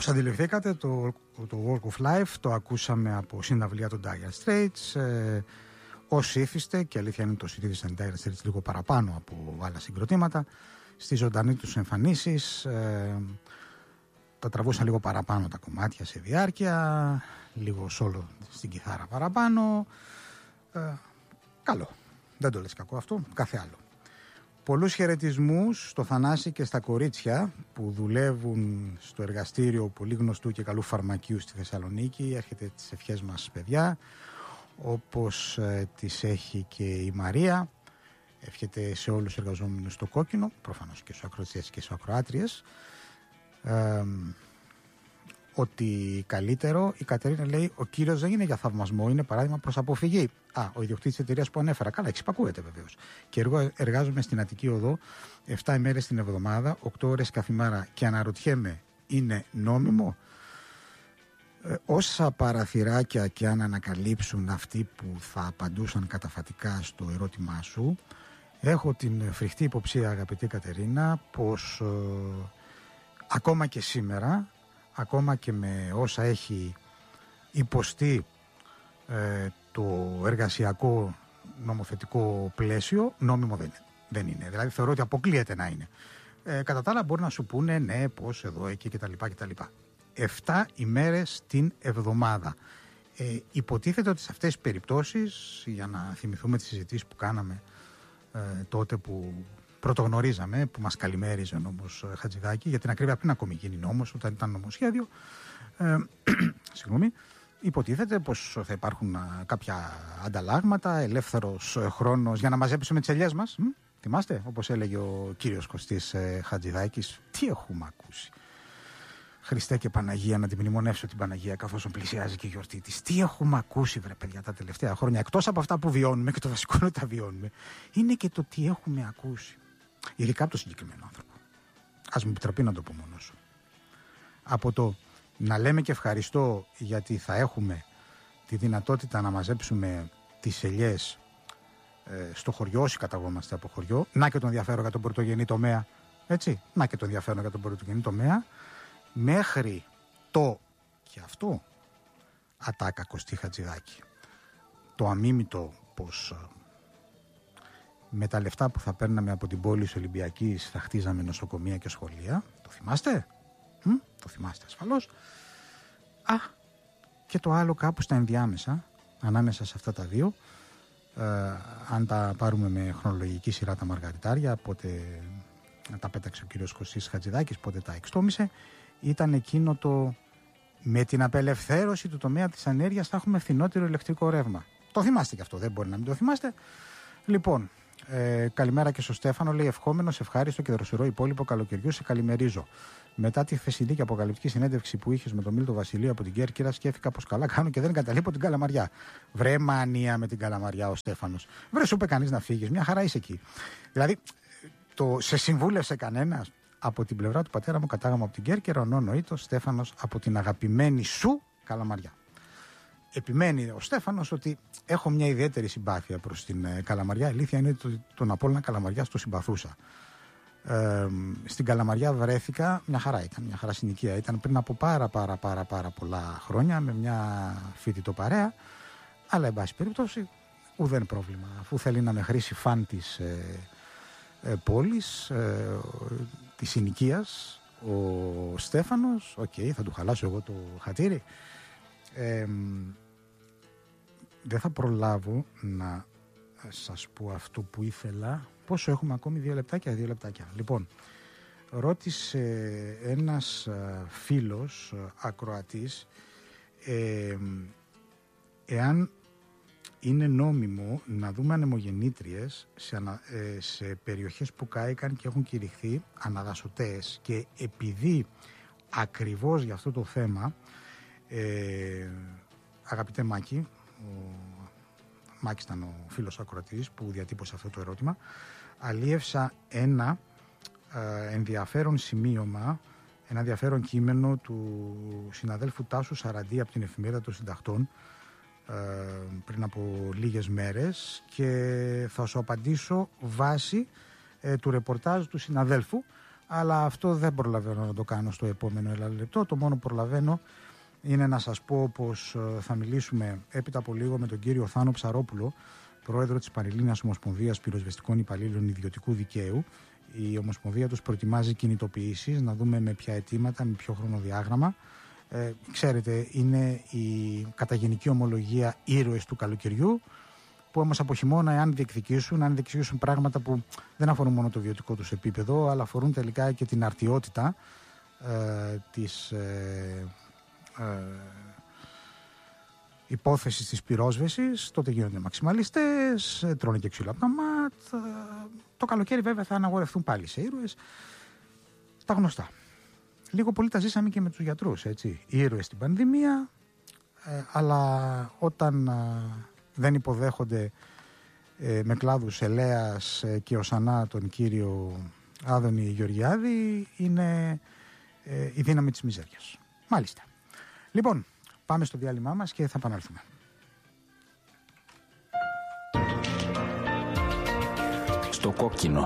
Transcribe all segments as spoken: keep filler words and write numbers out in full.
Όπως αντιληφθήκατε, το, το Work of Life το ακούσαμε από συναυλία των Dire Straits, ε, ως ήθιστε, και αλήθεια είναι το σι ντι της Dire Straits λίγο παραπάνω από άλλα συγκροτήματα, στη ζωντανή τους εμφανίσεις, ε, τα τραβούσαν λίγο παραπάνω τα κομμάτια σε διάρκεια, λίγο σόλο στην κιθάρα παραπάνω, ε, καλό, δεν το λες κακό αυτό, κάθε άλλο. Πολλούς χαιρετισμούς στο Θανάση και στα κορίτσια που δουλεύουν στο εργαστήριο πολύ γνωστού και καλού φαρμακείου στη Θεσσαλονίκη. Έρχεται τις ευχές μας, παιδιά, όπως ε, τις έχει και η Μαρία. Εύχεται σε όλους τους εργαζόμενους στο κόκκινο, προφανώς και στους ακροατές και στους ακροάτριες, ε, ότι καλύτερο. Η Κατερίνα λέει: ο κύριος δεν είναι για θαυμασμό, είναι παράδειγμα προς αποφυγή. Α, ο ιδιοκτήτης της εταιρείας που ανέφερα. Καλά, εξυπακούεται βεβαίως. Και εγώ εργάζομαι στην Αττική Οδό επτά ημέρες την εβδομάδα, οκτώ ώρες καθημερινά, και αναρωτιέμαι, είναι νόμιμο? Ε, όσα παραθυράκια και αν ανακαλύψουν αυτοί που θα απαντούσαν καταφατικά στο ερώτημά σου, έχω την φρικτή υποψία, αγαπητή Κατερίνα, πως ε, ακόμα και σήμερα, ακόμα και με όσα έχει υποστεί ε, το εργασιακό νομοθετικό πλαίσιο, νόμιμο δεν είναι. Δεν είναι. Δηλαδή θεωρώ ότι αποκλείεται να είναι. Ε, κατά τα άλλα μπορεί να σου πούνε ναι, πώς εδώ, εκεί κτλ. κτλ. Εφτά ημέρες την εβδομάδα. Ε, υποτίθεται ότι σε αυτές τις περιπτώσεις, για να θυμηθούμε τις συζητήσεις που κάναμε ε, τότε που πρωτογνωρίζαμε, που μας καλημέριζε ο νόμος Χατζηδάκη, για την ακρίβεια πριν ακόμη γίνει νόμος, όταν ήταν νομοσχέδιο, ε, συγγνώμη, υποτίθεται πως θα υπάρχουν α, κάποια ανταλλάγματα, ελεύθερος χρόνος για να μαζέψουμε τις ελιές μας. Μ? Θυμάστε, όπως έλεγε ο κύριος Κωστής ε, Χατζηδάκης, τι έχουμε ακούσει. Χριστέ και Παναγία, να την μνημονεύσω την Παναγία καθώς πλησιάζει και η γιορτή της. Τι έχουμε ακούσει, βρε παιδιά, τα τελευταία χρόνια, εκτός από αυτά που βιώνουμε, και το βασικό είναι ότι τα βιώνουμε, είναι και το τι έχουμε ακούσει. Ειδικά από το συγκεκριμένο άνθρωπο. Ας μου επιτραπεί να το πω μόνος σου. Από το να λέμε και ευχαριστώ γιατί θα έχουμε τη δυνατότητα να μαζέψουμε τις ελιές ε, στο χωριό, όσοι καταγόμαστε από χωριό, να και τον ενδιαφέρον για τον πρωτογενή τομέα, έτσι, να και τον ενδιαφέρον για τον πρωτογενή τομέα, μέχρι το, και αυτό, ατάκα Κωστή Χατζηδάκη, το αμίμητο πως με τα λεφτά που θα παίρναμε από την πόλη της Ολυμπιακής θα χτίζαμε νοσοκομεία και σχολεία. Το θυμάστε? Μ? Το θυμάστε ασφαλώς. Α, και το άλλο κάπου στα ενδιάμεσα, ανάμεσα σε αυτά τα δύο, ε, αν τα πάρουμε με χρονολογική σειρά τα μαργαριτάρια, πότε τα πέταξε ο κύριος Κωστής Χατζηδάκης, πότε τα εξτόμησε, ήταν εκείνο το με την απελευθέρωση του τομέα της ενέργειας θα έχουμε φθηνότερο ηλεκτρικό ρεύμα. Το θυμάστε και αυτό, δεν μπορεί να μην το θυμάστε. Λοιπόν, ε, καλημέρα και στο Στέφανο, λέει ευχόμενος, ευχάριστο και δροσερό υπόλοιπο καλοκαιριού, σε καλημερίζω. Μετά τη χθεσινή και αποκαλυπτική συνέντευξη που είχες με τον Μίλτο Βασιλείο από την Κέρκυρα, σκέφτηκα πως καλά κάνω και δεν εγκαταλείπω την Καλαμαριά. Βρε μανία με την Καλαμαριά ο Στέφανος. Βρε, σου είπε κανείς να φύγεις, μια χαρά είσαι εκεί. Δηλαδή, το, σε συμβούλευσε κανένας? Από την πλευρά του πατέρα μου κατάγαμε από την Κέρκυρα, ο νόνοητος Στέφανος από την αγαπημένη σου Καλαμαριά. Επιμένει ο Στέφανος ότι έχω μια ιδιαίτερη συμπάθεια προς την ε, Καλαμαριά. Η αλήθεια είναι ότι τον Απόλλωνα Καλαμαριάς το συμπαθούσα. Ε, στην Καλαμαριά βρέθηκα, μια χαρά ήταν, μια χαρά συνοικία. Ήταν πριν από πάρα πάρα πάρα πάρα πολλά χρόνια με μια φοιτητό παρέα. Αλλά εν πάση περιπτώσει ουδέν πρόβλημα. Αφού θέλει να με χρήσει φαν της ε, ε, πόλης, ε, της συνοικίας, ο Στέφανος, οκ, okay, θα του χαλάσω εγώ το χατήρι. Ε, δεν θα προλάβω να σας πω αυτό που ήθελα. Πόσο έχουμε ακόμη? Δύο λεπτάκια, δύο λεπτάκια. Λοιπόν, ρώτησε ένας φίλος ακροατής ε, εάν είναι νόμιμο να δούμε ανεμογεννήτριες σε, ανα, ε, σε περιοχές που κάηκαν και έχουν κηρυχθεί αναδασωτές, και επειδή ακριβώς για αυτό το θέμα, ε, αγαπητέ Μάκη, ο Μάκης ήταν ο φίλος ακροατής που διατύπωσε αυτό το ερώτημα, αλίευσα ένα ε, ενδιαφέρον σημείωμα, ένα ενδιαφέρον κείμενο του συναδέλφου Τάσου Σαραντή από την Εφημερίδα των Συντακτών ε, πριν από λίγες μέρες, και θα σου απαντήσω βάσει ε, του ρεπορτάζ του συναδέλφου. αλλά αυτό δεν προλαβαίνω να το κάνω στο επόμενο λεπτό. Το μόνο που προλαβαίνω είναι να σας πω πως θα μιλήσουμε έπειτα από λίγο με τον κύριο Θάνο Ψαρόπουλο, πρόεδρο της Πανελλήνιας Ομοσπονδίας Πυροσβεστικών Υπαλλήλων Ιδιωτικού Δικαίου. Η Ομοσπονδία τους προετοιμάζει κινητοποιήσεις, να δούμε με ποια αιτήματα, με ποιο χρονοδιάγραμμα. Ε, ξέρετε, είναι η καταγενική ομολογία ήρωες του καλοκαιριού, που όμως από χειμώνα, εάν διεκδικήσουν, αν διεκδικήσουν πράγματα που δεν αφορούν μόνο το βιωτικό τους επίπεδο, αλλά αφορούν τελικά και την αρτιότητα ε, της ε, ε, υπόθεσης της πυρόσβεσης, τότε γίνονται μαξιμαλιστές, τρώνε και ξύλο από τα ματ. Το καλοκαίρι βέβαια θα αναγορευτούν πάλι σε ήρωες. Τα γνωστά. Λίγο πολύ τα ζήσαμε και με τους γιατρούς, έτσι. Ήρωες στην πανδημία, ε, αλλά όταν ε, δεν υποδέχονται ε, με κλάδους ελέας ε, και οσανά τον κύριο Άδωνη Γεωργιάδη, είναι ε, η δύναμη της μιζέριας. Μάλιστα. Λοιπόν, πάμε στο διάλειμμά μας και θα επανέλθουμε. Στο κόκκινο.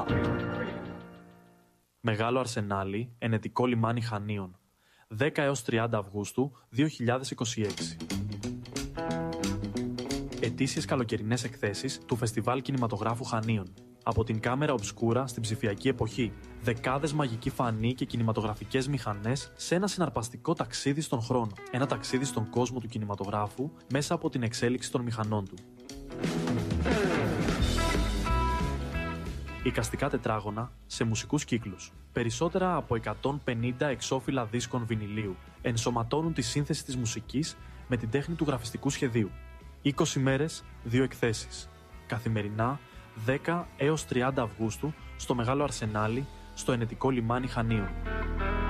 Μεγάλο Αρσενάλι, ενετικό λιμάνι Χανίων. δέκα έως τριάντα Αυγούστου δύο χιλιάδες είκοσι έξι. Ετήσιες καλοκαιρινές εκθέσεις του Φεστιβάλ Κινηματογράφου Χανίων. Από την κάμερα ομπσκούρα στην ψηφιακή εποχή. Δεκάδες μαγικοί φανοί και κινηματογραφικές μηχανές σε ένα συναρπαστικό ταξίδι στον χρόνο. Ένα ταξίδι στον κόσμο του κινηματογράφου μέσα από την εξέλιξη των μηχανών του. Εικαστικά τετράγωνα σε μουσικούς κύκλους. Περισσότερα από εκατόν πενήντα εξώφυλλα δίσκων βινιλίου ενσωματώνουν τη σύνθεση της μουσικής με την τέχνη του γραφιστικού σχεδίου. είκοσι μέρες, δύο εκθέσεις. Καθημερινά, δέκα έως τριάντα Αυγούστου, στο Μεγάλο Αρσενάλι, στο ενετικό λιμάνι Χανίων.